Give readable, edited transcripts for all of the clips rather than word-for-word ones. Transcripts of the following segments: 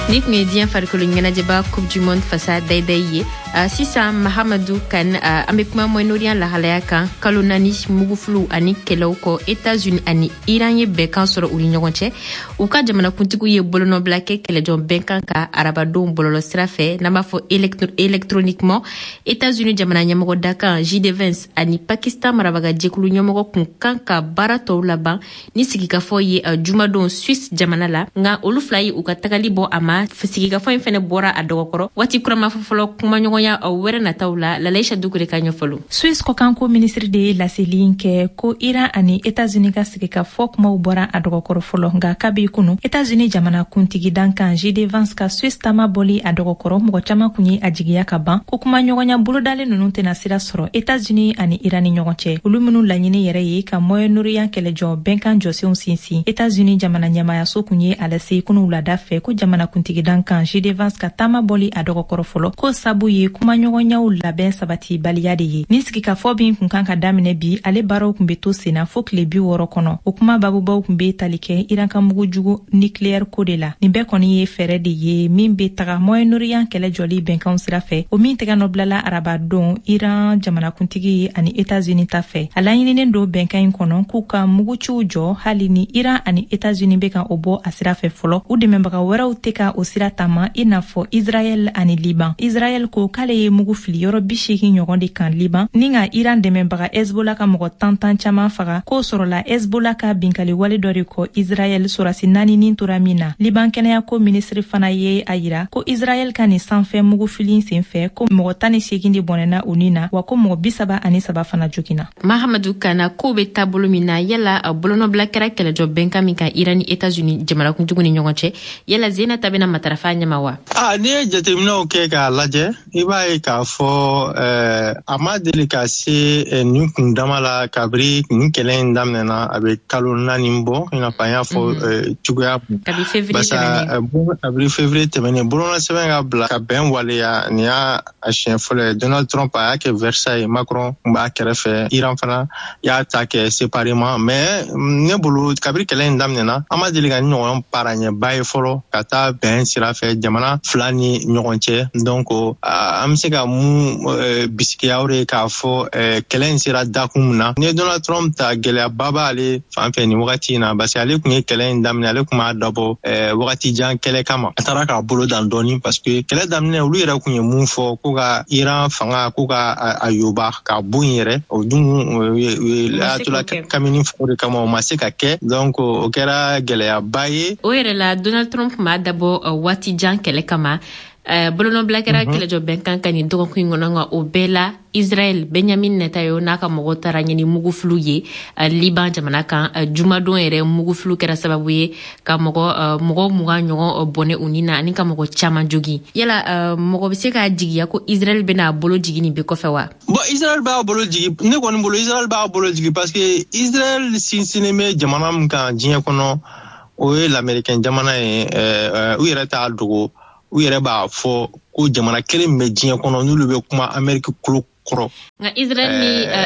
Ni kun ye diɲɛ farikolo ɲɛnajɛba Coupe du Monde fasa dayday ye sisan Mahamadou Kane an bɛ kuma Moyen-Orient lahalaya kan kalo 4 mugufulu ani kɛlɛw kɔ États-Unis ani Iran ye bɛnkan sɔrɔ u ni ɲɔgɔn cɛ u ka jamanakuntigiw ye bolonɔbila kɛ kɛlɛjɔn bɛnkan ka arabadenw bɔlɔlɔ sira fɛ n'an b'a fɔ électroniquement États-Unis jamana ɲɛmɔgɔ dakan J.D. Vance ani Pakistan marabagajɛkulu ɲɛmɔgɔ kun kan ka baara tɔw laban ni sigikafɔ ye jumadon Suisse jamana la nka olu fila ye u ka tagali bɔ a ma sigikafɔ in fɛnɛ bɔra a dɔgɔkɔrɔ waati kurama fɔlɔ kumaɲɔgɔnya wɛrɛ nataw la Lalaïcha Dukure ka ɲɛfɔlo Suisse kɔkanko ministre de ye laseli kɛ ko Iran ani États-Unis ka sigikafɔ kumaw bɔra a dɔgɔkɔrɔ fɔlɔ nka kabi kunu États-Unis jamana kuntigi dankan J.D. Vance ka Suisse taama bɔli a dɔgɔkɔrɔ mɔgɔ caman kun ye a jigiya ka ban ko kumaɲɔgɔnya bolodalen ninnu tɛna sira sɔrɔ États-Unis ani Iran ni ɲɔgɔn cɛ olu minnu laɲini yɛrɛ ye ka Moyen-Orient kɛlɛjɔ bɛnkan jɔsenw sinsin États-Unis jamana ɲɛmayaso kun ye a lase kunu wulada fɛ ko jamana kuntigi dankan J.D. Vance ka taama bɔli a dɔgɔkɔrɔ fɔlɔ ko sabu ye kumaɲɔgɔnyaw labɛn sabati baliya de ye ni sigikafɔ bin kun kan ka daminɛ bi ale baaraw kun bɛ to senna fo tile 60 kɔnɔ o kuma babubaw kun bɛ tali kɛ Iran ka mugujugu nucléaire ko de la nin bɛɛ kɔni ye fɛɛrɛ de ye min bɛ taga Moyen-Orient kɛlɛ jɔli bɛnkanw sira fɛ o min tɛgɛ nɔbilala arabadon Iran jamanakuntigi ani États-Unis ta fɛ a laɲininen don bɛnkan in kɔnɔ k'u ka muguciw jɔ hali ni Iran ani États-Unis bɛ ka o bɔ a sira fɛ fɔlɔ u dɛmɛbaga wɛrɛw tɛ ka o sira taama i n'a fɔ Israël ani Liban Israël ko k'ale ye mugu fili yɔrɔ 80 ɲɔgɔn de kan Liban ni ka Iran dɛmɛbaga Hezbollah ka mɔgɔ 10 caman faga k'o sɔrɔla Hezbollah ka binkali wale dɔ de kɔ Israël sorasi 4 nin tora min na Liban kɛnɛyako ministre fana ye a yira ko Israël ka nin sanfɛ mugu fili sen fɛ ko mɔgɔ 18 de bɔnɛna u ni na wa ko mɔgɔ 33 fana jogina Mahamadou Kana ko bɛ taabolo min na yala a bolonɔbila kɛra kɛlɛjɔ bɛnkan min kan Iran ni États-Unis jamanakuntigiw ni ɲɔgɔn cɛ yala Zena ta bɛna matarafa ɲɛma wa ni ye jateminɛw kɛ k'a lajɛ i b'a ye k'a fɔ a ma deli ka se nin kundama la kabiri nin kɛlɛ in daminɛna a bɛ kalo 4 bɔ i n'a fɔ an y'a fɔ cogoya kabiri février tɛmɛnen bolona sɛbɛn ka bila ka bɛn waleya nin y'a siɲɛ fɔlɔ ye Donald Trump a y'a kɛ Versailles Macron b'a kɛrɛfɛ Iran fana y'a ta kɛ séparément mais ne bolo kabiri kɛlɛ in daminɛna an ma deli ka ni ɲɔgɔn paraɲɛba ye fɔlɔ ka taa bɛn sira fɛ jamana fila ni ɲɔgɔn cɛ donc an bɛ se ka mun bisikiyaw de k'a fɔ kɛlɛ in sera dakun min na ni Donald Trump ta gɛlɛyaba b'ale fan fɛ nin wagati in na parce que ale kun ye kɛlɛ in daminɛ ale kun b'a dabɔ wagati jan kɛlɛ kama a taara k'a bolo dan dɔɔni parce que kɛlɛ daminɛ olu yɛrɛ kun ye mun fɔ ko ka Iran fanga ko ka a yoba k'a bɔ yen yɛrɛ o dun Ayatollah Khamenei fɔ de kama o ma se ka kɛ donc o kɛra gɛlɛyaba ye o yɛrɛ la Donald Trump m'a dabɔ waati jan kɛlɛ kama bolonɔbila kɛra kɛlɛjɔ bɛnkan kan nin dɔgɔkun in kɔnɔ nka o bɛɛ la Israël Benjamin Netanyahu n'a ka mɔgɔ taara ɲini mugufulu ye Liban jamana kan jumadon yɛrɛ mugufulu kɛra sababu ye ka mɔgɔ 20 ɲɔgɔn bɔnɛ u ni na ani ka mɔgɔ caman jogi yala mɔgɔ bɛ se k'a jigiya ko Israël bɛna bolo jigi nin bɛ kɔfɛ wa bon Israël b'a bolo jigi ne kɔni bolo Israël b'a bolo jigi parce que Israël sinsinnen bɛ jamana min kan diɲɛ kɔnɔ o ye l'Américain jamana ye u yɛrɛ t'a dogo u yɛrɛ b'a fɔ ko jamana kelen bɛ diɲɛ kɔnɔ n'olu bɛ kuma Amérique kolo kɔrɔ nka Israël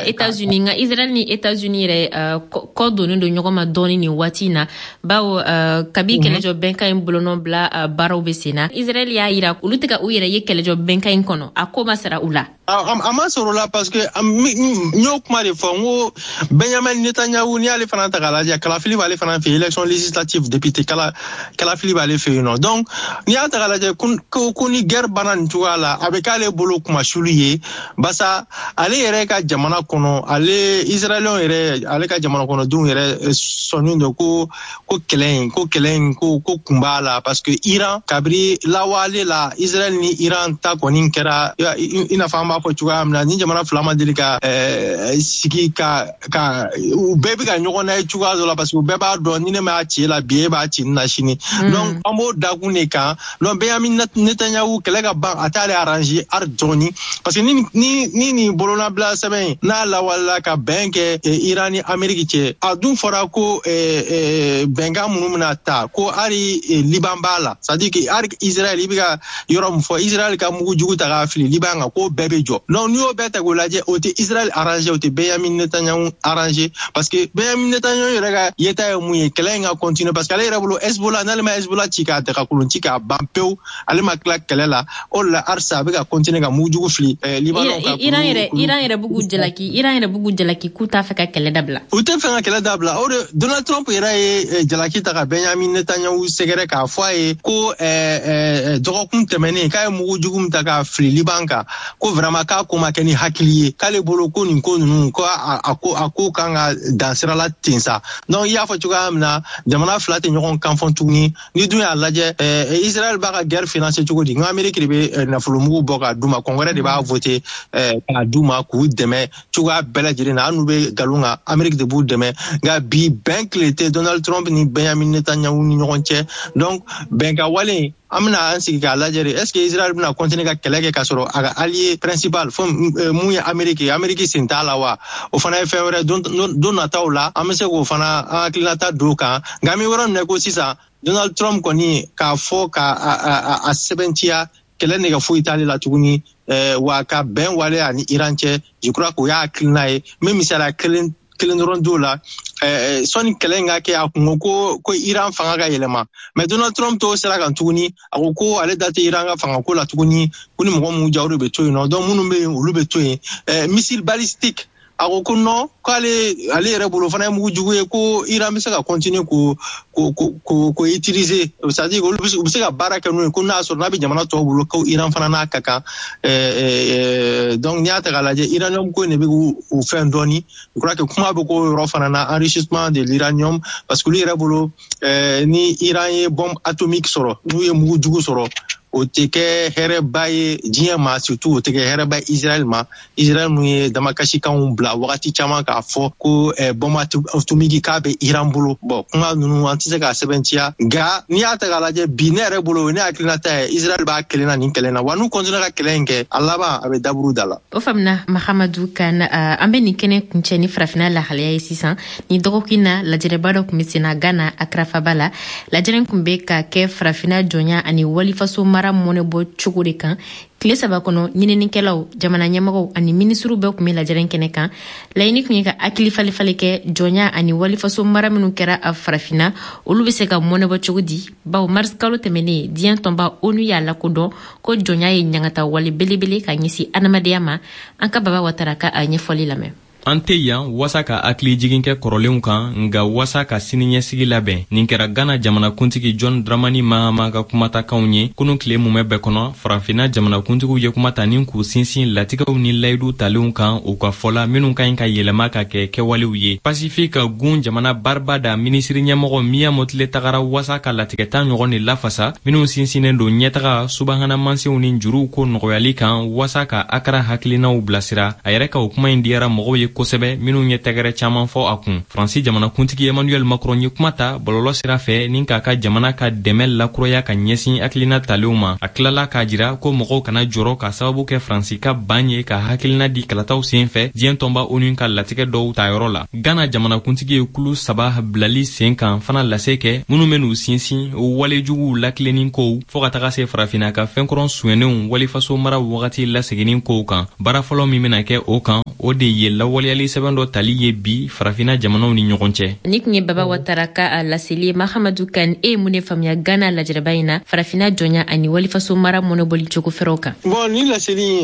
ni États-Unis yɛrɛ kɔ donnen don ɲɔgɔn ma dɔɔni nin waati in na bawo kabi kɛlɛjɔ bɛnkan in bolonɔ bila baaraw bɛ sen na Israël y'a yira olu tɛ ka u yɛrɛ ye kɛlɛjɔ bɛnkan in kɔnɔ a ko ma sara u la a ma sɔrɔ la parce que n y'o kuma de fɔ n ko Benjamin Netanyahu ni y'ale fana ta k'a lajɛ kalafili b'ale fana fɛ élection législative député kalafili b'ale fɛ yen nɔ donc ni y'a ta k'a lajɛ ko ni guerre banna nin cogoya la a bɛ k'ale bolo kuma sulu ye basa ale yɛrɛ ka jamana kɔnɔ Israëliens yɛrɛ ale ka jamana kɔnɔdenw yɛrɛ sɔnnen don ko kɛlɛ in ko kun b'a la parce que Iran kabiri lawale la Israël ni Iran ta kɔni kɛra i n'a fɔ an b'a fɔ cogoya min na ni jamana fila ma deli ka sigi ka u bɛɛ bɛ ka ɲɔgɔn na ye cogoya dɔ la parce que u bɛɛ b'a dɔn ni ne m'a ci la bi e b'a ci ni na sini donc an b'o dakun de kan donc Benjamin Netanyahu kɛlɛ ka ban a t'ale arranger hali dɔɔni parce que ni nin bolonabila sɛbɛn n'a lawalela ka bɛn kɛ Iran ni Amérique cɛ a dun fɔra ko bɛnkan minnu bɛna ta ko hali Liban b'a la c'est à dire que hali Israël i bɛ ka yɔrɔ min fɔ Israël ka mugu jugu ta k'a fili Liban kan ko bɛɛ bɛ jɔ. Donc n'i y'o bɛɛ ta k'o lajɛ o tɛ Israël arrangé o tɛ Benjamin Netanyahu arrangé parce que Benjamin Netanyahu yɛrɛ ka yeta ye mun ye kɛlɛ in ka continuer parce que ale yɛrɛ bolo Hezbollah n'ale ma Hezbollah ci k'a daga kolon ci k'a ban pewu ale ma tila kɛlɛ la o la arsa a bɛ ka continuer ka mugujugu fili Libanon kan. Iran yɛrɛ bugu jalaki k'u t'a fɛ ka kɛlɛ dabila. U tɛ fɛ ka kɛlɛ dabila o de Donald Trump yɛrɛ ye jalaki ta ka Benjamin Netanyahu sɛgɛrɛ k'a fɔ a ye ko dɔgɔkun tɛmɛnen k'a ye mugujugu min ta k'a fili Liban kan ko vraiment k'a ko ma kɛ ni hakili ye k'ale bolo ko nin ko ninnu ko a ko kan ka dan sira la ten sa. Donc i y'a fɔ cogoya min na jamana fila tɛ ɲɔgɔn kanfɔ tuguni ni dun y'a lajɛ Israël b'a ka guerre financer cogo di n ko Amérique de bɛ nafolomugu bɔ k'a d'u ma Congrès de b'a voter k'a d'u ma k'u dɛmɛ cogoya bɛɛ lajɛlen na hali n'u bɛ nkalon kan Amérique de b'u dɛmɛ nka bi bɛn tile tɛ Donald Trump ni Benjamin Netanyahu ni ɲɔgɔn cɛ donc bɛnkan wale an bɛna an sigi k'a lajɛ de est-ce que Israël bɛna continuer ka kɛlɛ kɛ k'a sɔrɔ a ka allié principal mun ye Amérique sen t'a la wa o fana ye fɛn wɛrɛ don nataw la an bɛ se k'o fana an hakilinata don o kan nka an bɛ yɔrɔ minɛ ko sisan Donald Trump kɔni k'a fɔ k'a sɛbɛntiya kɛlɛ nɛgɛ foyi t'ale la tuguni wa ka bɛn wale ani Iran cɛ je crois k'o y'a hakilina ye min misaliya kelen dɔrɔn d'o la sɔnni kɛlɛ in ka kɛ a kun ko Iran fanga ka yɛlɛma mais Donald Trump t'o sira kan tuguni a ko ale da tɛ Iran ka fanga ko la tuguni ko ni mɔgɔ minnu ja o de bɛ to yen nɔ donc minnu bɛ yen olu bɛ to yen missile balistique a ko non k'ale yɛrɛ bolo fana ye mugujugu ye ko Iran bɛ se ka continuer ko utiliser c'est-à-dire olu bɛ se ka baara kɛ n'o ye ko n'a sɔrɔ n'a bɛ jamana tɔw bolo ko Iran fana n'a ka kan donc n'i y'a ta k'a lajɛ uranium ko in de bɛ k'u fɛn dɔɔni je crois que kuma bɛ k'o yɔrɔ fana na enrichissement de l'uranium parce que olu yɛrɛ bolo ni Iran ye bombe atomique sɔrɔ n'u ye mugujugu sɔrɔ o tɛ kɛ hɛrɛba ye diɲɛ ma surtout o tɛ kɛ hɛrɛba ye Israël ma Israël mun ye damakasikanw bila wagati caman k'a fɔ ko bombe atomique k'a bɛ Iran bolo bon kuma ninnu an tɛ se k'a sɛbɛntiya nka n'i y'a ta k'a lajɛ bi ne yɛrɛ bolo o ne hakilinata ye Israël b'a kelen na nin kɛlɛ na wa n'u continue ka kɛlɛ in kɛ a laban a bɛ daburu da la. O faamuna Mahamadu Kan an bɛ nin kɛnɛ kuncɛ ni farafinna lahalaya ye sisan ni dɔgɔkun na lajɛrɛba dɔ tun bɛ senna Ghana Accra faba la lajɛrɛ tun bɛ ka kɛ farafinna jɔnya ani walifaso mara mɔnɛ bɔ cogo de kan tile saba kɔnɔ ɲininikɛlaw jamana ɲɛmɔgɔw ani minisiriw bɛɛ tun bɛ lajɛrɛ kɛnɛ kan laɲini tun ye ka hakili falifali kɛ jɔnya ani walifaso mara minnu kɛra a farafinna olu bɛ se ka mɔnɛ bɔ cogo di bawo mars kalo tɛmɛnen diɲɛ tɔnba ONU y'a lakodɔn ko jɔnya ye ɲangata wale belebele ka ɲɛsin adamadenya ma an ka Baba Watara ka a ɲɛfɔli lamɛn. An tɛ yan wasa ka hakili jigin kɛ kɔrɔlenw kan nga wasa ka siniɲɛsigi labɛn nin kɛra Ghana jamanakuntigi John Dramani Mahama ka kumatakanw ye kunun tile mumɛ bɛɛ kɔnɔ farafinna jamanakuntigiw ye kuma ta ni k'u sinsin latigɛw ni layidu talenw kan u ka fɔla minnu ka ɲi ka yɛlɛma ka kɛ kɛwalew ye Pacifique gun jamana Barbada minisiri ɲɛmɔgɔ Mia Motile tagara wasa ka latigɛta ɲɔgɔn de lafasa minnu sinsinnen don ɲɛtaga subahana mansiw ni juruw ko nɔgɔyali kan wasa ka Akra hakilinaw bilasira a yɛrɛ ka o kuma in diyara mɔgɔw ye kosɛbɛ minnu ye tɛgɛrɛ caman fɔ a kun Faransi jamanakuntigi Emmanuel Macron ye kuma ta bɔlɔlɔ sira fɛ ni k'a ka jamana ka dɛmɛ lakuraya ka ɲɛsin hakilina talenw ma a tilala k'a jira ko mɔgɔw kana jɔrɔ ka sababu kɛ Faransi ka ban ye ka hakilina di kalataw senfɛ diɲɛ tɔnba ONU ka latigɛ dɔw tayɔrɔ la Ghana jamanakuntigi ye kulu saba bilali sen kan fana lase kɛ minnu bɛ n'u sinsin walejuguw lakilenin kow fɔ ka taga se farafinna ka fɛnkɔrɔn suɲɛnenw walifaso mara wagati laseginnin kow kan baara fɔlɔ min bɛna kɛ o kan o de ye lawaleyali sɛbɛn dɔ tali ye bi farafinna jamanaw ni ɲɔgɔn cɛ. Ni tun ye Baba Watara ka a laseli Mahamadu Kan e ye mun de faamuya Ghana lajɛrɛba in na farafinna jɔnya ani walifaso mara mɔnɛbɔli cogo fɛrɛw kan. Bon ni laseli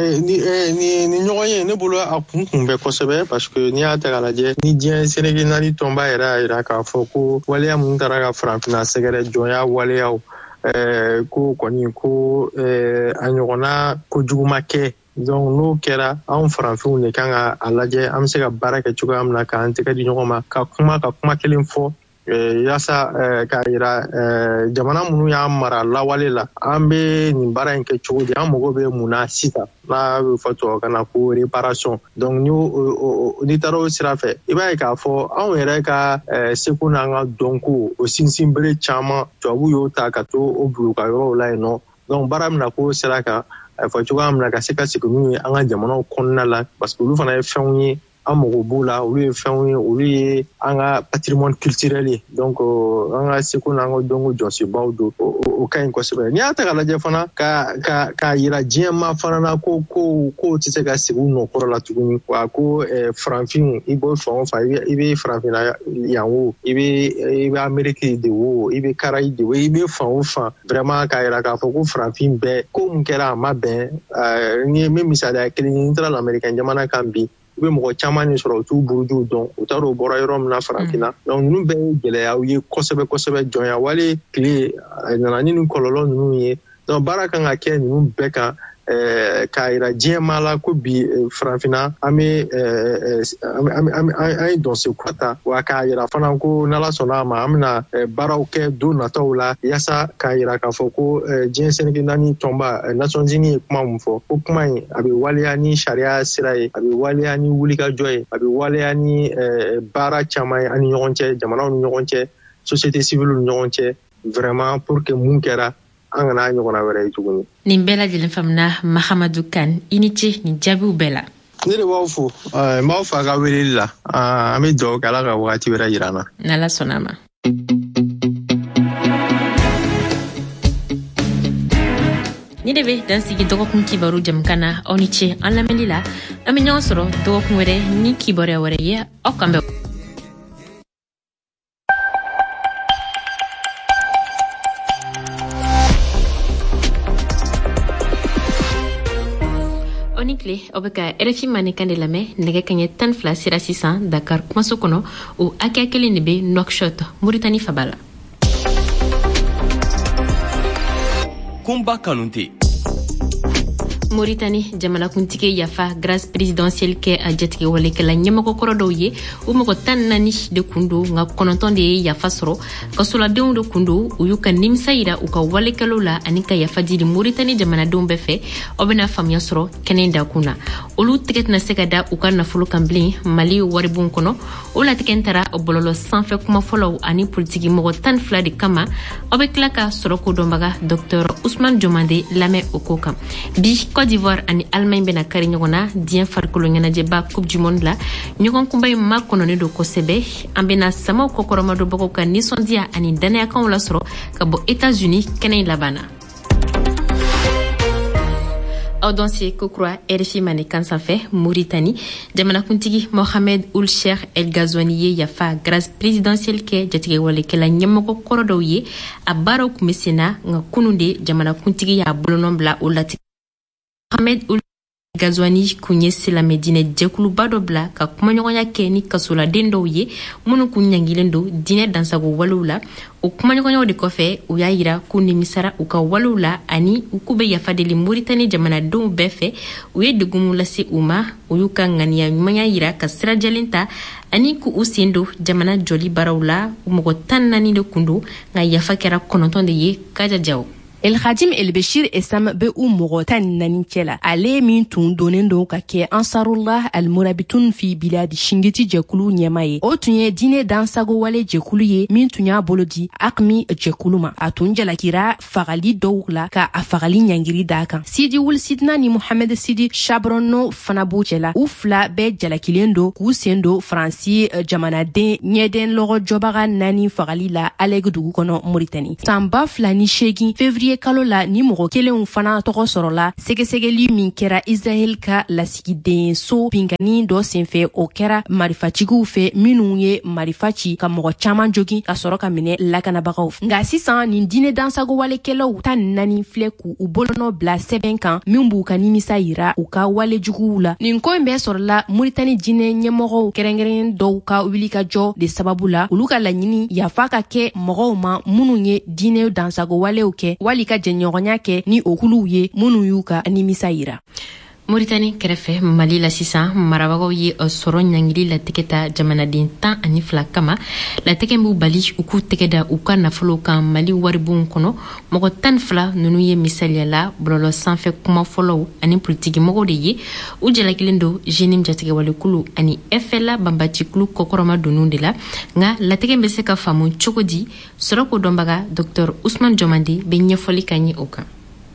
ni ɲɔgɔn ye ne bolo a kun bɛ kosɛbɛ parce que n'i y'a ta k'a lajɛ ni diɲɛ Sénégal nali tɔnba yɛrɛ y'a jira k'a fɔ ko waleya mun taara ka farafinna sɛgɛrɛ jɔnya waleyaw ko kɔni ko a ɲɔgɔnna kojugu ma kɛ donc n'o kɛra anw farafinw de kan ka a lajɛ an bɛ se ka baara kɛ cogoya min na k'an tɛgɛ di ɲɔgɔn ma ka kuma kelen fɔ yaasa k'a yira jamana minnu y'an mara lawale la an bɛ nin baara in kɛ cogo di an mago bɛ mun na sisan n'a bɛ fɔ tubabukan na ko réparation donc n'i taara o sira fɛ i b'a ye k'a fɔ anw yɛrɛ ka seko n'an ka dɔnko o sinsinbere caman tubabu y'o ta ka to o bila u ka yɔrɔw la yen nɔ donc baara min na k'o sira kan a fɔ cogoya min na ka se ka segin n'u ye an ka jamanaw kɔnɔna la parce que olu fana ye fɛnw ye amogo bula olu ye fɛnw ye olu ye an ka patrimoine culturel ye donc an ka seko n'an ka dɔnko jɔsibaw don o ka ɲi kosɛbɛ n'i y'a ta ka lajɛ fana ka yira diɲɛma fana na ko tɛ se ka sigi u nɔkɔrɔ la tuguni wa ko faranfinw i bɔ fan o fan i bɛ farafinna yan o i bɛ ameriki de o i bɛ karayi de o i bɛ fan o fan vraiment k'a yira k'a fɔ ko farafin bɛɛ ko mun kɛra a ma bɛn ni min misaliya kelen ye n taara l'américain jamana kan bi u bɛ mɔgɔ caman de sɔrɔ u t'u burujuw dɔn u t'a dɔn u bɔra yɔrɔ min na farafinna donc ninnu bɛɛ ye gɛlɛyaw ye kosɛbɛ kosɛbɛ jɔnya wale tile a nana ni nin kɔlɔlɔ ninnu ye donc baara kan ka kɛ ninnu bɛɛ kan k'a yira diɲɛma la ko bi farafinna an ye dɔn se kura ta wa k'a yira fana ko n'ala sɔnna a ma an bɛna baaraw kɛ don nataw la yaasa k'a yira k'a fɔ ko diɲɛ Senigi naani tɔnba Nations Unies ye kuma min fɔ ko kuma in a bɛ waleya ni sariya sira ye a bɛ waleya ni wulikajɔ ye a bɛ waleya ni baara caman ye an ni ɲɔgɔn cɛ jamanaw ni ɲɔgɔn cɛ société civile ni ɲɔgɔn cɛ vraiment pour que mun kɛra an kana ɲɔgɔnna wɛrɛ ye tuguni. Nin bɛɛ lajɛlen faamuna Mahamadou Kane i ni ce nin jaabiw bɛɛ la. Ne de b'aw fo n b'aw fo a ka weleli la an bɛ dugawu kɛ Ala ka wagati wɛrɛ jira an na. N'Ala sɔnna a ma. Ni de bɛ dan sigi dɔgɔkun kibaru jamukan na aw ni ce an lamɛnli la an bɛ ɲɔgɔn sɔrɔ dɔgɔkun wɛrɛ ni kibaruya wɛrɛ ye aw kan bɛn. aw bɛ ka RFI manikan de lamɛn nɛgɛ kaɲɛ 12 sira sisan Dakar kumaso kɔnɔ o hakɛya kelen de bɛ Nouakchott Mauritanie faba la. Kumba Kanute. Mauritanie jamanakuntigi yafa grâce présidentielle kɛ a jatigɛ walekɛla ɲɛmɔgɔ kɔrɔ dɔw ye u mɔgɔ 14 de kun do nka 9 de ye yafa sɔrɔ kasoladenw de kun do u y'u ka nimisa yira u ka walekɛlaw la ani ka yafa dili Mauritanie jamanadenw bɛɛ fɛ aw bɛna faamuya sɔrɔ kɛnɛ da kun na olu tɛgɛ tɛna se ka da u ka nafolo kan bilen Mali waribon kɔnɔ o latigɛ taara bɔlɔlɔ sanfɛ kuma fɔlɔw ani politiki mɔgɔ 12 de kama aw bɛ tila ka sɔrɔ ko dɔnbaga Dr Ousmane Diomande lamɛn o ko kan bi Côte d'Ivoire ani Allemagne bena kari ɲɔgɔn na diɲɛ farikolo ɲɛnajɛba Coupe du Monde la ɲɔgɔn kunba in ma kɔnɔnen do kosɛbɛ an bena samaw kɔkɔrɔmadɔbagaw ka nisɔndiya ani danayakanw lasɔrɔ ka bɔ États-Unis kɛnɛ in laban na. Aw dɔn se kokura RFI manikan sanfɛ Mauritanie jamanakuntigi Mohamed Ould Cheikh El Ghazouani ye yafa grâce présidentielle kɛ jatigɛ walekɛla ɲɛmɔgɔ kɔrɔ dɔw ye a baaraw kun bɛ sen na nka kunun de jamanakuntigi y'a bolonɔ bila o latigɛ. Mohamed Ould Ghazouani kun ye silamɛ diinɛ jɛkuluba dɔ bila ka kumaɲɔgɔnya kɛ ni kasoladen dɔw ye minnu kun ɲangilen do diinɛ dansago walew la o kumaɲɔgɔnyaw de kɔfɛ u y'a yira k'u nimisara u ka walew la ani u k'u bɛ yafa deli Mauritanie jamanadenw bɛɛ fɛ u ye degun lase u ma u y'u ka ŋaniya ɲumanya yira ka sira jɛlen ta ani k'u sen do jamana jɔli baaraw la u mɔgɔ 14 de kun do nka yafa kɛra 9 de ye kajajaw. El Khadim El Beshir Essam be u mɔgɔ 14 cɛla ale min tun donnen don ka kɛ Ansarullah Al Murabitun fi Biladi Shingiti jɛkulu ɲɛma ye o tun ye diinɛ dansago wale jɛkulu ye min tun y'a bolo di AQMI jɛkulu ma a tun jalakira fagali dɔw la ka a fagali ɲangiri d'a kan Sidi Wul Sidna ni Mohamed Sidi Chabrono fana b'u cɛla u fila bɛɛ jalakilen do k'u sen do Faransi jamanaden ɲɛden lɔgɔjɔbaga 4 fagali la Alegu dugu kɔnɔ Mauritanie san 2008 février kalo la ni mɔgɔ kelenw fana tɔgɔ sɔrɔla sɛgɛsɛgɛli min kɛra Israel ka lasigiden so pinkani dɔ senfɛ o kɛra marifacigiw fɛ minnu ye marifa ci ka mɔgɔ caman jogin ka sɔrɔ ka minɛ lakanabagaw nka sisan nin diinɛ dansago walekɛlaw 14 filɛ k'u bolonɔ bila sɛbɛn kan min b'u ka nimisa yira u ka walejuguw la nin ko in bɛɛ sɔrɔla Mauritanie diinɛ ɲɛmɔgɔw kɛrɛnkɛrɛn dɔw ka wulikajɔ de sababu la olu ka laɲini yafa ka kɛ mɔgɔw ma minnu ye diinɛ dansago walew kɛ wali ka jɛɲɔgɔnya kɛ ni o kuluw ye minnu y'u ka nimisa yira. Mauritanie kɛrɛfɛ Mali la sisan marabagaw ye sɔrɔ ɲangili latigɛ ta jamanaden 12 kama latigɛ b'u bali u k'u tɛgɛ da u ka nafolo kan Mali waribon kɔnɔ mɔgɔ 12 ninnu ye misaliya la bɔlɔlɔ sanfɛ kuma fɔlɔw ani politiki mɔgɔw de ye u jalakilen do jenim jatigɛ walekulu ani FLA banbatikulu kɔkɔrɔma donu de la nka latigɛ bɛ se ka faamu cogo di sɔrɔ ko dɔnbaga Dr Ousmane Diomande bɛ ɲɛfɔli ka ɲɛ o kan.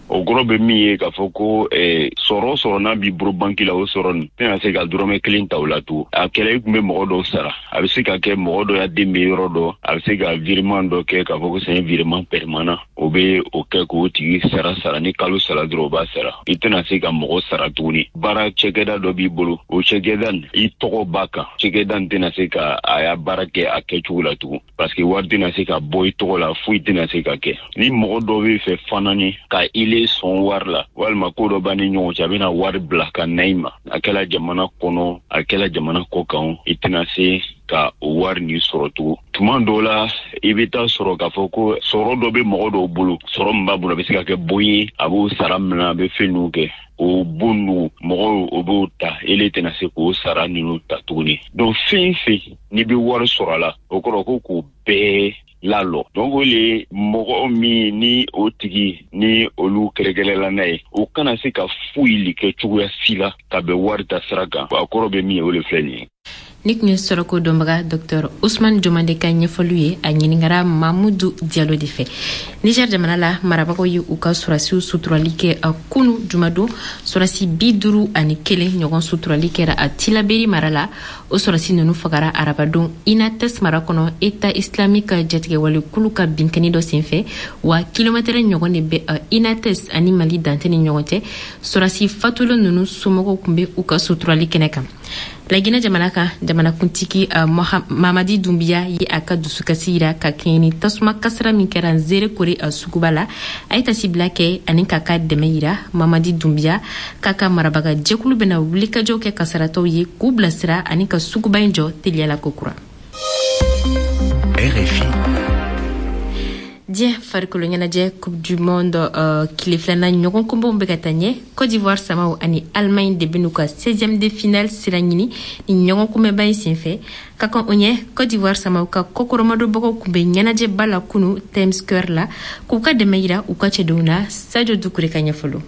o goro be mi ye ka fɔ ko sɔrɔ n'a bi buru banki la o sɔrɔ nin tɛna se ka dɔrɔmɛ kelen ta o la tugun a kɛlɛ tun bɛ mɔgɔ dɔw sara a bɛ se ka kɛ mɔgɔ dɔ ya den bɛ yɔrɔ dɔ a bɛ se ka virement dɔ kɛ k'a fɔ ko c'est un virement permanent o bɛ o kɛ k'o tigi sara ni kalo sara dɔrɔn o b'a sara i tɛna se ka mɔgɔ sara tuguni baara cɛkɛda dɔ b'i bolo o cɛkɛda nin i tɔgɔ b'a kan cɛkɛda nin tɛna se ka a y'a baara kɛ a kɛcogo la tugun parce que wari tɛna se ka bɔ i tɔgɔ la foyi tɛna se ka kɛ ni mɔgɔ dɔ bɛ fɛ fanani ka ile sɔn wari la walima ko dɔ b'a ni ɲɔgɔn cɛ a bɛna wari bila ka na i ma a kɛla jamana kɔnɔ a kɛla jamana kɔ kan i tɛna se ka o wari ni sɔrɔ tugun tuma dɔw la i bɛ taa sɔrɔ k'a fɔ ko sɔrɔ dɔ bɛ mɔgɔ dɔw bolo sɔrɔ min b'a bolo a bɛ se ka kɛ bon ye a b'o sara minɛ a bɛ fɛn ninnu kɛ o bon ninnu mɔgɔw o b'o ta ele tɛna se k'o sara ninnu ta tuguni donc fɛn n'i bɛ wari sɔrɔ a la o kɔrɔ ko k'o bɛɛ lalɔ donc o le mɔgɔ min ni o tigi ni olu kɛlɛkɛlɛla n'a ye o kana se ka foyi li kɛ cogoya si la ka bɛn wari ta sira kan a kɔrɔ bɛ min ye o le filɛ nin ye ni tun ye sɔrɔko dɔnbaga Dr Ousmane Jomande ka ɲɛfɔliw ye a ɲiningara Mamudu Diallo de fɛ Niger jamana la marabagaw ye u ka surasiw suturali kɛ a kunu jumadon surasi 51 ɲɔgɔn suturali kɛra a Tilaberi mara la o surasi ninnu fagara arabadon Inates mara kɔnɔ État islamique jatigɛwale kulu ka binkɛni dɔ senfɛ wa kilomɛtɛrɛ ɲɔgɔn de bɛ Inates ani Mali dantɛ ni ɲɔgɔn cɛ surasi fatulo ninnu somɔgɔw tun bɛ u ka suturali kɛnɛ kan Laginɛ jamana kan jamanakuntigi Mamadi Dumbiya ye a ka dusukasi yira ka kɛɲɛ ni tasuma kasara min kɛra Nzere Kore a suguba la a ye tasibila kɛ ani k'a ka dɛmɛ yira Mamadi Dumbiya k'a ka marabaga jɛkulu bɛna wulikajɔw kɛ kasaratɔw ye k'u bilasira ani ka suguba in jɔ teliyala kokura. RFI Diɲɛ farikolo ɲɛnajɛ Coupe du Monde tile filanan ɲɔgɔn kunbɛnw bɛ ka taa ɲɛ Côte d'Ivoire samaw ani Allemagne de bɛ n'u ka 16e de finale sira ɲini ni ɲɔgɔn kunbɛnba in senfɛ ka kan o ɲɛ Côte d'Ivoire samaw ka kokoromadɔbagaw kun bɛ ɲɛnajɛba la kunu Times Square la k'u ka dɛmɛ yira u ka cɛdenw na Sadio Dukure ka ɲɛfɔlo.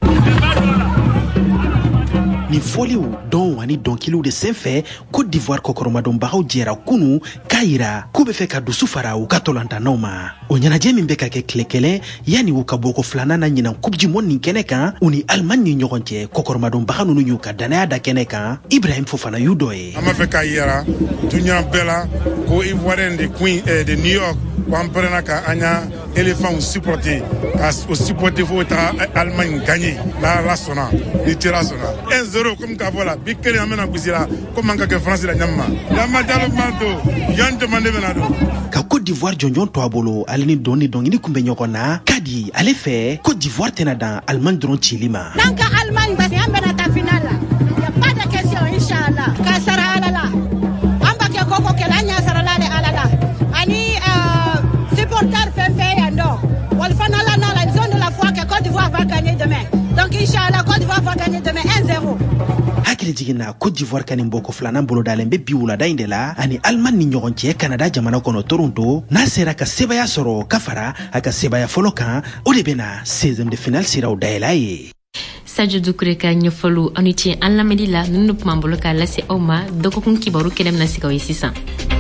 Ni foliw dɔn ani dɔnkiliw de senfɛ Côte d'Ivoire kokoromadɔnbagaw jɛra kunu k'a yira k'u bɛ fɛ ka dusu fara u ka tɔlantanaw ma o ɲɛnajɛ min bɛ ka kɛ tile kelen yanni u ka bɔ ko filanan na ɲinan Coupe du Monde nin kɛnɛ kan u ni Allemagne ni ɲɔgɔn cɛ kokoromadɔnbaga ninnu y'u ka danaya da kɛnɛ kan Ibrahim Fofana y'u dɔ ye an b'a fɛ k'a yira duɲa bɛɛ la ko Ivoirien de New York k'an pɛrɛnna ka an y'a éléphant supporter ka o supporter fo ta Allemagne gagner la sɔnna ni tera sɔnna 1-0 comme k'a fɔ la bi kelen an bɛna gosi la comme an ka kɛ France la ɲamma Yama Diallo manto Yan Demande bɛna don ka Côte d'Ivoire jɔnjɔn to a bolo ale ni dɔn ni dɔnkili kun bɛ ɲɔgɔn na ka di ale fɛ Côte d'Ivoire tɛna dan Allemagne dɔrɔn cili ma n'an ka Allemagne basi an bɛna ta finale la y a pas de question inchallah ka sara ala la an b'a kɛ koko kɛlɛ an ɲa sara la de ala la ani supporter fɛn yan dɔ wal fana la nala ils ont de la foi que Côte d'Ivoire va gagner demain donc inchallah Côte d'Ivoire va gagner demain 1-0 hakili jiginna Côte d'Ivoire ka nin bɔko filanan bolo dalen bɛ bi wulada in de la ani Allemagne ni ɲɔgɔn cɛ Canada jamana kɔnɔ Toronto n'a sera ka sebaya sɔrɔ ka fara a ka sebaya fɔlɔ kan o de bɛna 16e de finale siraw dayɛlɛ ye Sadio Dukure ka ɲɛfɔliw aw ni ce an lamɛnni la ninnu tun b'an bolo k'a lase aw ma dɔgɔkun kibaru kɛnɛ bɛna sigi aw ye sisan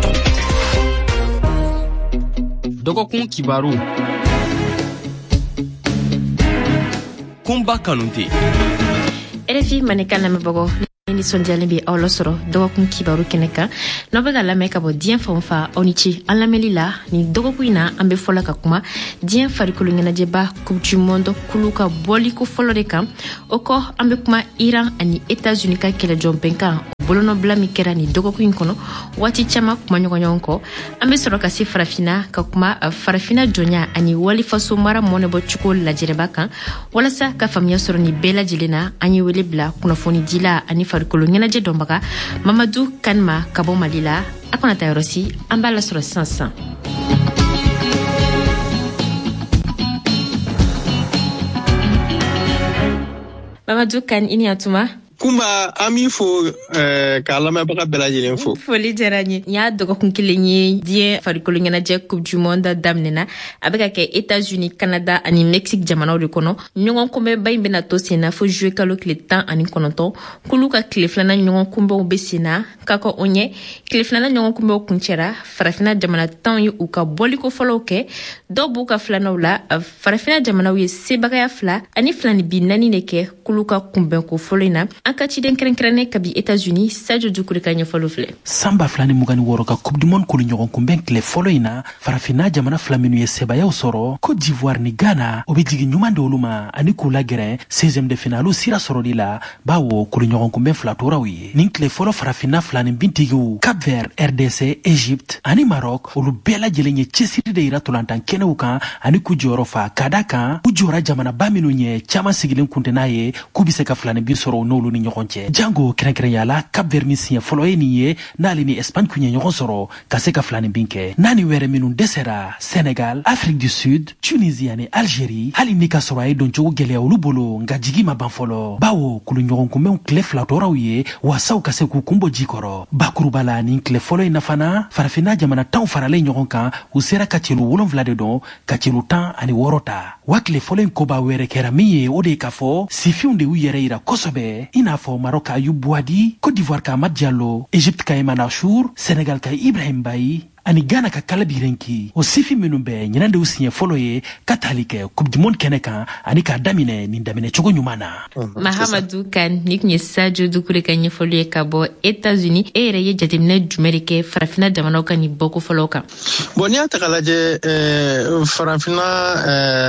dɔgɔkun kibaru kunba kanute RFI Manekan lamɛnbagaw nisɔndiyalen bɛ aw lasɔrɔ dɔgɔkun kibaru kɛnɛ kan n'aw bɛ ka lamɛn ka bɔ diɲɛ fan o fan aw ni ce an lamɛnli la ni dɔgɔkun in na an bɛ fɔlɔ ka kuma diɲɛ farikolo ɲɛnajɛba Coupe du Monde kulu ka bɔliko fɔlɔ de kan o kɔ an bɛ kuma Iran ani États-Unis ka kɛlɛjɔ bɛnkan bolonɔbila min kɛra ni dɔgɔkun in kɔnɔ waati caman kuma ɲɔgɔn kɔ an bɛ sɔrɔ ka se farafina ka kuma farafina jɔnya ani walifaso mara mɔnɛbɔ cogo lajɛrɛba kan walasa ka faamuya sɔrɔ ni bɛɛ lajɛlen na an ye wele bila kunnafoni dila ani farikolo ɲɛnajɛ dɔnbaga Mamadou Kanma ka bɔ Mali la a kana taa yɔrɔ si an b'a lasɔrɔ sisan Mamadou Kan i ni yantuma Kumba ami fo k'a lamɛnbaga bɛɛ lajɛlen fo. Foli diyara n ye. N y'a dɔgɔkun kelen ye diɲɛ farikolo ɲɛnajɛ coupe du monde daminɛna a bɛ ka kɛ États-Unis, Canada ani Mexique jamanaw de kɔnɔ. Ɲɔgɔn kunbɛnba in bɛna to sen na fo juillet kalo tile 19 k'olu ka tile filanan ɲɔgɔn kunbɛnw bɛ sen na ka kɔ o ɲɛ. Tile filanan ɲɔgɔn kunbɛnw kuncɛra farafinna jamana 10 ye u ka bɔliko fɔlɔw kɛ. Dɔw b'u ka filanaw la farafinna jamanaw ye sebagaya 2 ani filanibi 4 de kɛ k'olu ka kunbɛnko fɔlɔ in na. An ka ciden kɛrɛnkɛrɛnnen kabi États-Unis Sadio Dukure ka ɲɛfɔli filɛ. Samba 2026 ka coupe du monde kolo ɲɔgɔn kunbɛn tile fɔlɔ in na farafinna jamana 2 minnu ye sebayaw sɔrɔ Côte d'Ivoire ni Ghana o bɛ jigin ɲuman de olu ma ani k'u lagɛrɛ 16e de finale sira sɔrɔli la bawo kolo ɲɔgɔn kunbɛn 2 toraw ye. Nin tile fɔlɔ farafinna 2 nin bintigiw Cap Vert, RDC, Égypte ani Maroc olu bɛɛ lajɛlen ye cɛsiri de yira tolantan kɛnɛw kan ani k'u jɔyɔrɔ fa ka da kan u jɔra jamanaba minnu ye caman sigilen kun tɛ n'a ye k'u bɛ se ka 2 nin bin sɔrɔ n'olu ni ɲɔgɔn cɛ. Jango kɛrɛnkɛrɛnya la Cap Vert min siɲɛ fɔlɔ ye nin ye n'ale ni Espagne kun ye ɲɔgɔn sɔrɔ ka se ka 2 nin bin kɛ. Naani wɛrɛ minnu dɛsɛra Sénégal, Afrique du Sud, Tunisie ani Algérie hali ni ka sɔrɔ a ye doncogo gɛlɛya olu bolo nka jigi ma ban fɔlɔ bawo kulu ɲɔgɔn kunbɛnw tile 2 tɔɔrɔw ye wasaw ka se k'u kunbɔ ji kɔrɔ. Bakuruba la nin tile fɔlɔ in na fana farafinna jamana 10 faralen ɲɔgɔn kan u sera ka celu 7 de dɔn ka celu 16 ta. Wa tile fɔlɔ in koba wɛrɛ kɛra min ye o de ye k'a fɔ sifinw de y'u yɛrɛ yira kosɛbɛ i n'a fɔ Maroc ka Ayub Bouhadi, Côte d'Ivoire ka Amad Diallo, Égypte ka Eman Achour, Sénégal ka Ibrahim Bayi ani Ghana ka Kalabi Renki. O sifin minnu bɛɛ ɲinan de u siɲɛ fɔlɔ ye ka tali kɛ coupe du monde kɛnɛ kan ani k'a daminɛ nin daminɛ cogo ɲuman na. Mahamadou Kane ni tun ye Sadio Dukure ka ɲɛfɔli ye ka bɔ États-Unis e yɛrɛ ye jateminɛ jumɛn de kɛ farafinna jamanaw ka nin bɔko fɔlɔw kan? Bon n'i y'a ta k'a lajɛ farafinna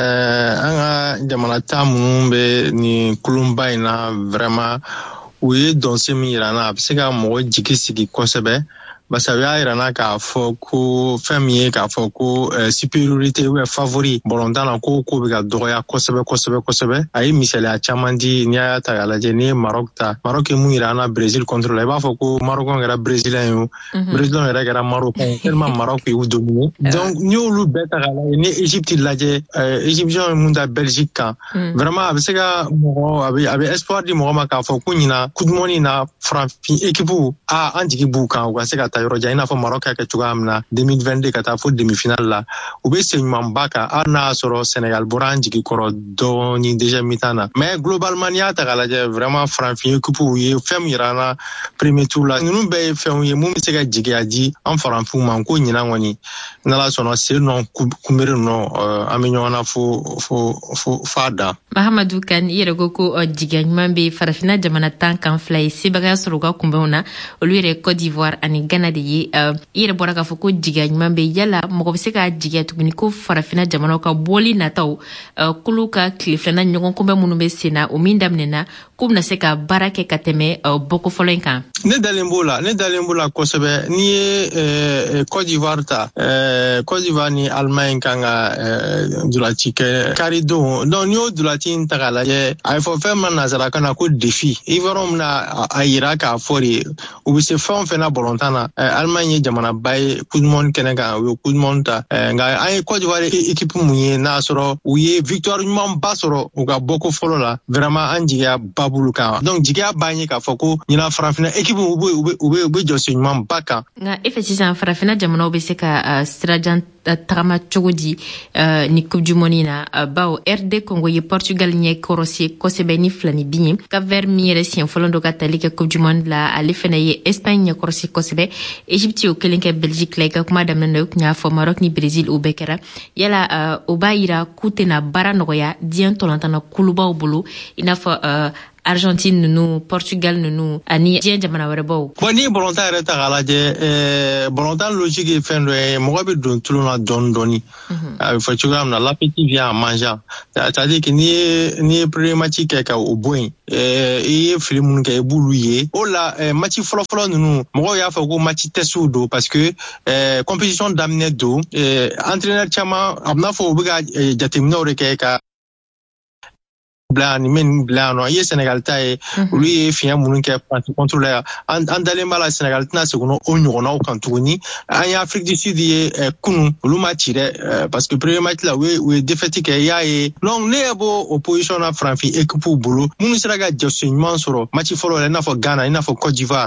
an ka jamana 10 minnu bɛ nin kulunba in na vraiment u ye dɔnse min yira n na a bɛ se ka mɔgɔ jigi sigi kosɛbɛ. Basa u y'a yira n na k'a fɔ ko fɛn min ye k'a fɔ ko supériorité ou favori bɔlɔntan na ko bɛ ka dɔgɔya kosɛbɛ. A ye misaliya caman di n'i y'a ta k'a lajɛ n'i ye Maroc ta. Maroc ye mun yira an na Brésil contre la i b'a fɔ ko Marocɛnw kɛra Brésilien ye o Brésilien yɛrɛ kɛra Marocɛn ye tellement Maroc y'u dominer. Donc n'i y'olu bɛɛ ta k'a lajɛ ni Égypte lajɛ Égyptiens ye mun da Belgique kan vraiment a bɛ se ka mɔgɔ a bɛ espoir di mɔgɔ ma k'a fɔ ko ɲina coupe du monde in na farafin équipe an jigi b'u kan u ka se ka taa yɔrɔ jan i n'a fɔ Maroc y'a kɛ cogoya min na 2022 ka taa fo demi-finale la u bɛ sen ɲumanba kan hali n'a y'a sɔrɔ Sénégal bɔra an jigi kɔrɔ dɔɔni déjà mi-temps na mais globalement n'i y'a ta k'a lajɛ vraiment farafin équipe u ye fɛn min yira an na premier tour la ninnu bɛɛ ye fɛnw ye mun bɛ se ka jigiya di an farafinw ma ko ɲinan kɔni n'Ala sɔnna sen nɔ kunbere nɔ an bɛ ɲɔgɔn na fo a dan. Mahamadou Kane i yɛrɛ ko jigiya ɲuman bɛ farafinna jamana 10 kan 2 ye sebagaya sɔrɔ u ka kunbɛnw na olu yɛrɛ Côte d'Ivoire ani Ghana de ye i yɛrɛ bɔra k'a fɔ ko jigiya ɲuman bɛ yala mɔgɔ bɛ se ka jigiya tuguni ko farafinna jamanaw ka bɔli nataw k'olu ka tile filanan ɲɔgɔn kunbɛn minnu bɛ sen na o min daminɛna k'u bɛna se ka baara kɛ ka tɛmɛ bɔko fɔlɔ in kan. Ne dalen b'o la kosɛbɛ n'i ye Côte d'Ivoire ta Côte d'Ivoire ni Allemagne kan ka dulati kɛ karidon donc n'i y'o dulati in ta k'a lajɛ a ye fɔ fɛn min na nanzarakan na ko défi Ivoirien bɛna a yira k'a fɔ de u bɛ se fɛn o fɛn na bɔlɔntan na Allemagne ye jamanaba ye coupe du monde kɛnɛ kan u ye coupe du monde ta nka an ye Côte d'Ivoire équipe mun ye n'a sɔrɔ u ye victoire ɲumanba sɔrɔ u ka bɔko fɔlɔ la vraiment an jigiya ba b'olu kan donc jigiya b'an ye k'a fɔ ko ɲina farafinna équipe u bɛ jɔsen ɲumanba kan. Nka e fɛ sisan farafinna jamanaw bɛ se ka sirajan tagama cogo di ni coupe du monde na bawo RD Congo ye Portugal ɲɛ kɔrɔsi kosɛbɛ ni 2-2 ye. Cap Vert min yɛrɛ siɲɛ fɔlɔ dɔ ka tali kɛ coupe du monde la ale fana ye Espagne ɲɛ kɔrɔsi kosɛbɛ. Égypte y'o kelen kɛ Belgique la i ka kuma daminɛ na u tun y'a fɔ Maroc ni Brésil o bɛɛ kɛra yala o b'a yira k'u tɛna baara nɔgɔya diɲɛ tɔlɔntana kulubaw bolo i n'a fɔ Argentine ninnu Portugal ninnu ani diɲɛ jamana wɛrɛ baw. Bon ni bɔlɔntan yɛrɛ ta k'a lajɛ bɔlɔntan logique ye fɛn dɔ ye mɔgɔ bɛ don tulon na dɔɔni a bɛ fɔ cogoya min na l'appétit vient en mangeant c'est-à-dire que n'i ye premier match kɛ ka o bɔ yen i ye fili minnu kɛ i b'olu ye o la match fɔlɔfɔlɔ ninnu mɔgɔw y'a fɔ ko match testiw don parce que compétition daminɛ don entraîneur caman a bɛ n'a fɔ u bɛ ka jateminɛw de kɛ ka bla ni men bla no ye Sénégal ta ye olu ye finya munun kɛ parti contrôleur an dalen bala Sénégal tna seguno o ɲɔgɔnnaw kan tuguni an ye Afrique du Sud ye kunu olu ma ci dɛ parce que premier match la we défaite kɛ y'a ye donc ne ye bo opposition na Franfi équipe bolo munun sera ka jɛsoɲuman sɔrɔ match fɔlɔ la i n'a fɔ Ghana i n'a fɔ Côte d'Ivoire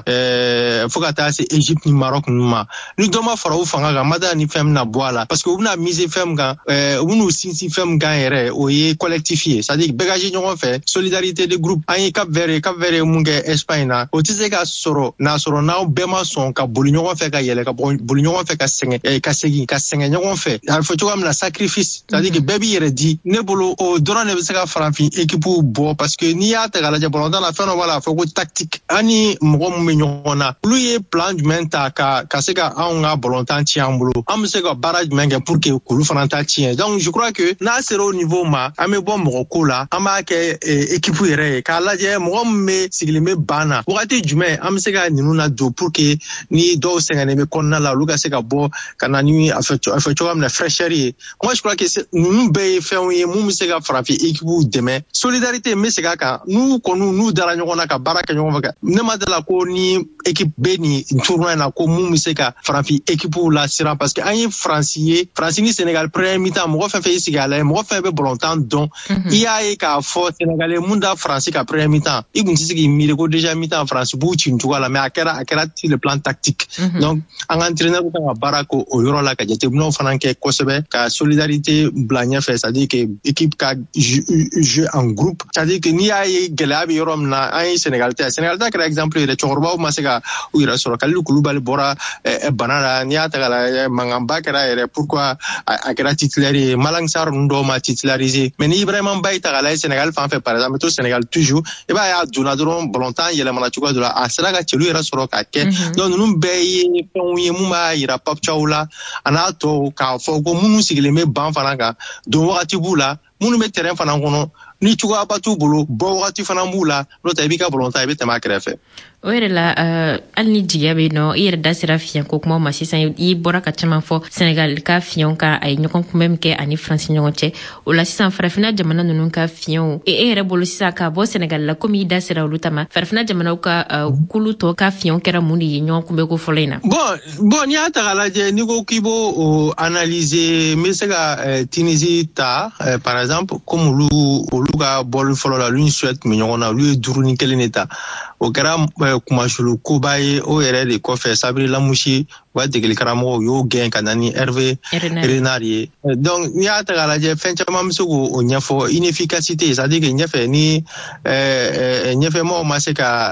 fo ka taa se Égypte ni Maroc ninnu ma ni dɔ ma fara u fanga kan mada ni fɛn na bɔ a la parce que u bɛna mise fɛn kan u bɛna sinsin fɛn kan yɛrɛ o ye collectif ye c'est à dire bɛɛ ɲɔgɔn fɛ solidarité de groupe an ye Cap Vert mun kɛ Espagne na o tɛ se ka sɔrɔ n'a sɔrɔ n'aw bɛɛ ma sɔn ka boli ɲɔgɔn fɛ ka yɛlɛ ka boli ɲɔgɔn fɛ ka segin ɲɔgɔn fɛ a bɛ fɔ cogoya min na sacrifice c'est à dire que bɛɛ b'i yɛrɛ di ne bolo o dɔrɔn de bɛ se ka farafin équipe bɔ parce que n'i y'a ta k'a lajɛ ballon la fɛn dɔ b'a la a fɔ ko tactique an ni mɔgɔ min bɛ ɲɔgɔn na olu ye plan jumɛn ta ka se ka anw ka ballon ci an bolo an bɛ se ka baara jumɛn kɛ pour que k'olu fana ta tiɲɛ donc je crois que n'a sera au niveau ma an bɛ bɔ mɔgɔ ko la an b'a kɛ équipe yɛrɛ ye k'a lajɛ mɔgɔ min bɛ sigilen bɛ ban na wagati jumɛn an bɛ se ka ninnu na don pour que ni dɔw sɛgɛnnen bɛ kɔnɔna la olu ka se ka bɔ ka na ni a fɛ cogoya min na fraîcheur ye moi je crois que ninnu bɛɛ ye fɛnw ye mun bɛ se ka farafin équipe dɛmɛ solidarité n bɛ segin a kan n'u dara ɲɔgɔn na ka baara kɛ ɲɔgɔn fɛ ne ma dala ko ni équipe bɛ nin tournoi in na ko mun bɛ se ka farafin équipe la siran parce que an ye Faransi ye Faransi ni Sénégal premier mi-temps mɔgɔ fɛn fɛn y'i sigi a la mɔgɔ fɛn bɛ ballon tan dɔn i y'a ye k'a fɔ Sénégalais mun da Faransi ka premier mi-temps i kun tɛ se k'i miiri ko déjà mi-temps Faransi b'u ci nin cogoya la mais a kɛra sur le plan tactique donc an ka entraîneur kan ka baara k'o yɔrɔ la ka jateminɛw fana kɛ kosɛbɛ ka solidarité bila ɲɛfɛ c'est à dire que équipe ka jeu en groupe c'est à dire que n'i y'a ye gɛlɛya bɛ yɔrɔ min na an ye Sénégal ta kɛra exemple yɛrɛ cɛkɔrɔbaw ma se ka u yɛrɛ sɔrɔ Kalilu Kulubali bɔra bana la n'i y'a ta k'a lajɛ mankanba kɛra yɛrɛ pourquoi a kɛra titulaire ye Malang Sarr ninnu dɔw ma titulariser mais ni Ibrahima Mbaye ta k'a lajɛ Sénégal fan fɛ par exemple to Sénégal toujours i b'a ye a donna dɔrɔn ballon tan yɛlɛmana cogoya dɔ la a sera ka cɛlu yɛrɛ sɔrɔ k'a kɛ donc ninnu bɛɛ ye fɛnw ye mun b'a yira Pape Thiaw la a n'a tɔw k'a fɔ ko minnu sigilen bɛ ban fana kan don wagati b'u la minnu bɛ terrain fana kɔnɔ ni cogoyaba t'u bolo bɔ wagati fana b'u la n'o tɛ i b'i ka ballon tan i bɛ tɛmɛ a kɛrɛfɛ. O yɛrɛ la hali ni jigiya bɛ yen nɔ i yɛrɛ da sera fiɲɛko kumaw ma sisan i bɔra ka caman fɔ Sénégal ka fiɲɛw kan a ye ɲɔgɔn kunbɛn min kɛ ani Faransi ɲɔgɔn cɛ o la sisan farafinna jamana ninnu ka fiɲɛw e yɛrɛ bolo sisan k'a bɔ Sénégal la komi i da sera olu ta ma farafinna jamanaw ka kulu tɔ ka fiɲɛw kɛra mun de ye ɲɔgɔn kunbɛn ko fɔlɔ in na. Bon n'i y'a ta k'a lajɛ n'i ko k'i b'o analyser n bɛ se ka Tunisie ta par exemple comme olu ka bɔli fɔlɔ la olu ni Suède tun bɛ ɲɔgɔn na olu ye 2-1 de ta o kɛra kumasulu koba ye o yɛrɛ de kɔfɛ Sabiri Lamouchi u ka degeli karamɔgɔw y'o gɛn ka na ni Hervé Renard ye donc n'i y'a ta k'a lajɛ fɛn caman bɛ se k'o ɲɛfɔ inefficacité c'est à dire que ɲɛfɛ ni ɲɛfɛmɔgɔw ma se ka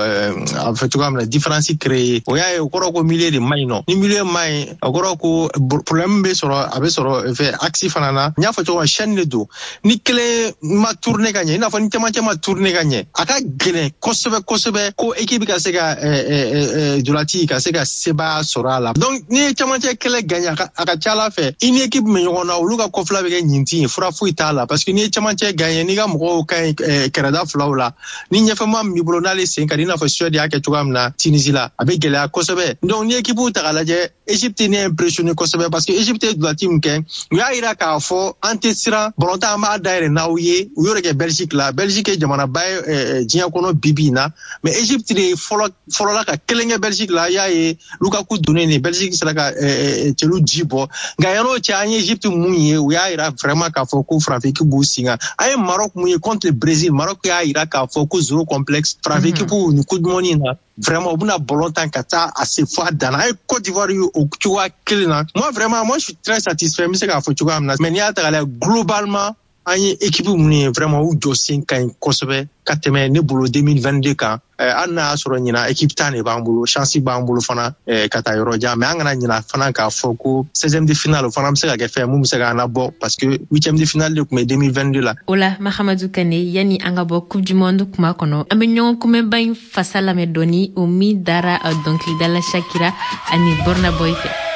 a fɛ cogoya min na différence créer o y'a ye o kɔrɔ ko milieu de man ɲi nɔ ni milieu man ɲi o kɔrɔ ko problème bɛ sɔrɔ a bɛ sɔrɔ fɛ axe fana na n y'a fɔ cogo min chaîne de don ni kelen ma tourner ka ɲɛ i n'a fɔ ni cɛmancɛ ma tourner ka ɲɛ a ka gɛlɛn kosɛbɛ ko équipe ka se ka dolati ka se ka sebaya sɔrɔ a la donc ni ye cɛmancɛ kɛlɛ gagné a ka ca Ala fɛ i ni équipe min ɲɔgɔn na olu ka kɔfila bɛ kɛ ɲintin ye fura foyi t'a la parce que ni ye cɛmancɛ gagné n'i ka mɔgɔw ka ɲi kɛrɛda filaw la ni ɲɛfɛma min b'i bolo n'ale sen ka di i n'a fɔ Suède y'a kɛ cogoya min na Tunisie la a bɛ gɛlɛya kosɛbɛ donc ni équipe ta k'a lajɛ Égypte ne impressionné kosɛbɛ parce que Égypte ye dolati min kɛ u y'a yira k'a fɔ an tɛ siran ballon tan an b'a dayɛlɛ n'aw ye u y'o de kɛ Belgique la Belgique ye jamanaba ye diɲɛ kɔnɔ bi in na mais Égypte de fɔlɔ la ka kelen kɛ Belgique la a y'a ye Lukaku donnen ni Belgique sera ka cɛlu ji bɔ nka yan'o cɛ an ye Égypte mun ye u y'a yira vraiment k'a fɔ ko farafin équipe b'u sin kan an ye Maroc mun ye contre le Brésil Maroc y'a yira k'a fɔ ko zéro complexe farafin équipe ni coupe du monde in na vraiment u bɛna ballon tan ka taa a se fɔ a dan na an ye Côte d'Ivoire ye o cogoya kelen na moi je suis très satisfait n bɛ se k'a fɔ cogoya min na mais n'i y'a ta k'a lajɛ globalement an ye équipe minnu ye vraiment u jɔ sen ka ɲi kosɛbɛ ka tɛmɛ ne bolo 2022 kan hali n'a y'a sɔrɔ ɲina équipe tan de b'an bolo chance b'an bolo fana ka taa yɔrɔ jan mais an kana ɲina fana k'a fɔ ko 16e de finale o fana bɛ se ka kɛ fɛn mun bɛ se k'an labɔ parce que 8e de finale de tun bɛ 2022 la. O la Mahamadou Kane yanni an ka bɔ coupe du monde kuma kɔnɔ an bɛ ɲɔgɔn kunbɛnba in fasa lamɛn dɔɔni o min dara dɔnkilidala Shakira ani Burna Boy fɛ.